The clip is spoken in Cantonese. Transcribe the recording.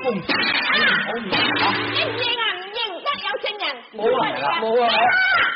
公仔唔好面啊！ 認唔認啊？唔認，一有證人。 冇啊，冇啊！